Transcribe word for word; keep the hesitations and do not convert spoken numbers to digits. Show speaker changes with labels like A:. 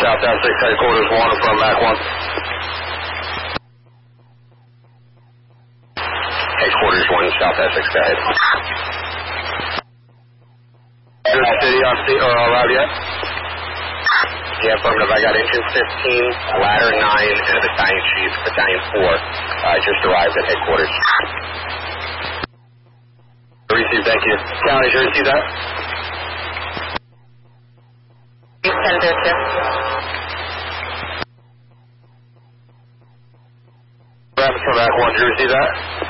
A: South Essex, headquarters one from Mac one. Headquarters one, South Essex, go ahead. City on C or arrived yet? Yeah, affirmative. I got engine fifteen, ladder nine, and a battalion chief, battalion four. I just arrived at headquarters. Receive, thank you. County, you receive that?
B: ten thirty.
A: Rapid from Mac one, did you receive that?